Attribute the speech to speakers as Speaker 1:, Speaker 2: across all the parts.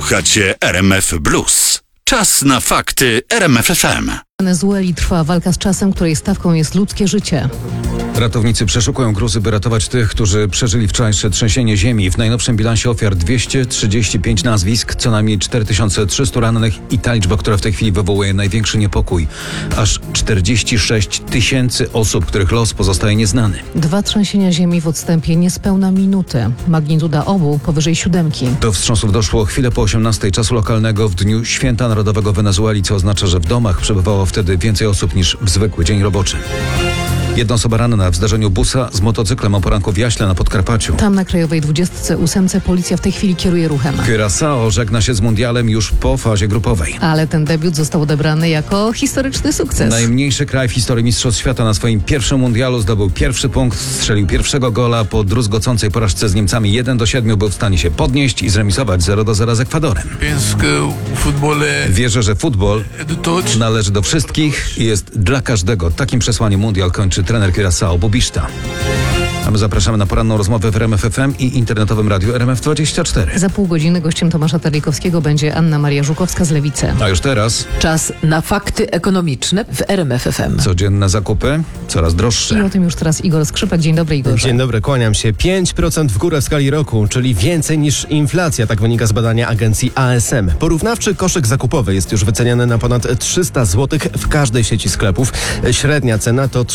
Speaker 1: Słuchacie RMF Blues. Czas na fakty RMF FM.
Speaker 2: W Wenezueli trwa walka z czasem, której stawką jest ludzkie życie.
Speaker 3: Ratownicy przeszukują gruzy, by ratować tych, którzy przeżyli wczorajsze trzęsienie ziemi. W najnowszym bilansie ofiar 235 nazwisk, co najmniej 4300 rannych i ta liczba, która w tej chwili wywołuje największy niepokój. Aż 46 000 osób, których los pozostaje nieznany.
Speaker 2: 2 trzęsienia ziemi w odstępie niespełna minuty. Magnituda obu powyżej 7.
Speaker 3: Do wstrząsów doszło chwilę po 18 czasu lokalnego w dniu Święta Narodowego Wenezueli, co oznacza, że w domach przebywało wtedy więcej osób niż w zwykły dzień roboczy. Jedna osoba ranna w zdarzeniu busa z motocyklem o poranku w Jaśle na Podkarpaciu.
Speaker 2: Tam na Krajowej 28 policja w tej chwili kieruje ruchem.
Speaker 3: Curaçao żegna się z mundialem już po fazie grupowej.
Speaker 2: Ale ten debiut został odebrany jako historyczny sukces.
Speaker 3: Najmniejszy kraj w historii Mistrzostw Świata na swoim pierwszym mundialu zdobył pierwszy punkt, strzelił pierwszego gola. Po druzgocącej porażce z Niemcami 1-7 był w stanie się podnieść i zremisować 0-0 z Ekwadorem. Wierzę, że futbol należy do wszystkich i jest dla każdego. Takim przesłaniem mundial kończy trener Curaçao Bubishta. A my zapraszamy na poranną rozmowę w RMF FM i internetowym radiu RMF24.
Speaker 2: Za pół godziny gościem Tomasza Terlikowskiego będzie Anna Maria Żukowska z Lewicy.
Speaker 3: A już teraz
Speaker 4: Czas na fakty ekonomiczne w RMF FM.
Speaker 3: codzienne zakupy coraz droższe.
Speaker 2: I o tym już teraz Igor Skrzypek. Dzień dobry, Igorze.
Speaker 5: Dzień dobry, kłaniam się. 5% w górę w skali roku, czyli więcej niż inflacja, tak wynika z badania agencji ASM. Porównawczy koszyk zakupowy jest już wyceniany na ponad 300 zł w każdej sieci sklepów. Średnia cena to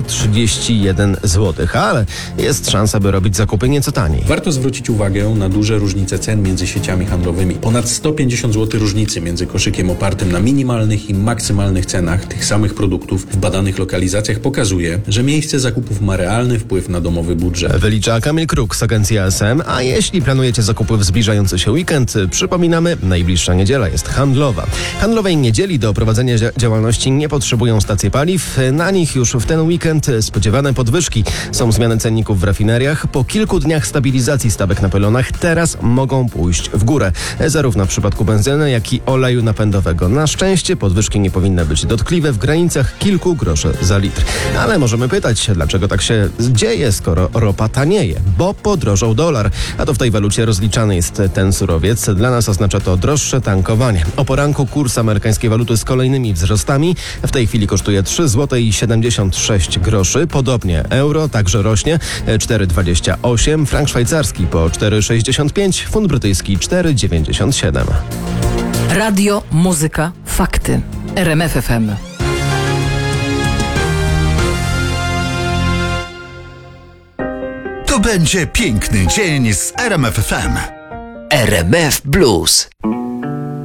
Speaker 5: 331 zł, ale jest szansa, by robić zakupy nieco taniej.
Speaker 6: Warto zwrócić uwagę na duże różnice cen między sieciami handlowymi. Ponad 150 zł różnicy między koszykiem opartym na minimalnych i maksymalnych cenach tych samych produktów w badanych lokalizacjach pokazuje, że miejsce zakupów ma realny wpływ na domowy budżet.
Speaker 5: Wylicza Kamil Kruk z agencji ASM, a jeśli planujecie zakupy w zbliżający się weekend, przypominamy, najbliższa niedziela jest handlowa. Handlowej niedzieli do prowadzenia działalności nie potrzebują stacje paliw. Na nich już w ten weekend spodziewane podwyżki. Są zmiany cenników w rafineriach. Po kilku dniach stabilizacji stawek na pylonach teraz mogą pójść w górę. Zarówno w przypadku benzyny, jak i oleju napędowego. Na szczęście podwyżki nie powinny być dotkliwe, w granicach kilku groszy za litr. Ale możemy pytać, dlaczego tak się dzieje, skoro ropa tanieje? Bo podrożał dolar, a to w tej walucie rozliczany jest ten surowiec. Dla nas oznacza to droższe tankowanie. O poranku kurs amerykańskiej waluty z kolejnymi wzrostami. W tej chwili kosztuje 3,76 zł. Podobnie euro także rośnie, 4,28, frank szwajcarski po 4,65, funt brytyjski 4,97.
Speaker 4: Radio, muzyka, fakty. RMF FM.
Speaker 1: To będzie piękny dzień z RMF FM.
Speaker 7: RMF Blues.